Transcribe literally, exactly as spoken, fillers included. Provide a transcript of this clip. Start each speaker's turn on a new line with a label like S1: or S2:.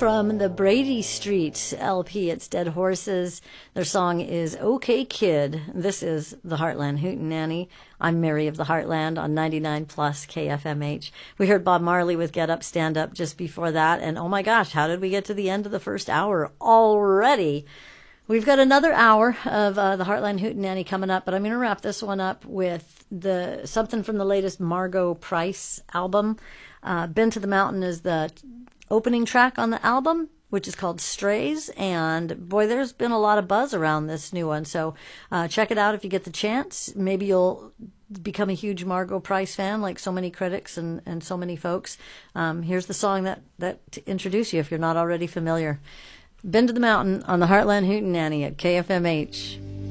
S1: from the Brady Street L P. It's Dead Horses. Their song is OK Kid. This is the Heartland Hootenanny. I'm Mary of the Heartland on ninety-nine plus K F M H. We heard Bob Marley with Get Up, Stand Up just before that. And oh my gosh, how did we get to the end of the first hour already? We've got another hour of uh, the Heartland Hootenanny coming up, but I'm going to wrap this one up with the something from the latest Margo Price album. Uh, Been to the Mountain is the opening track on the album, which is called Strays, and boy, there's been a lot of buzz around this new one, so uh, check it out if you get the chance. Maybe you'll become a huge Margo Price fan like so many critics and, and so many folks. Um, here's the song that, that to introduce you if you're not already familiar. Been to the Mountain on the Heartland Hootenanny at K F M H.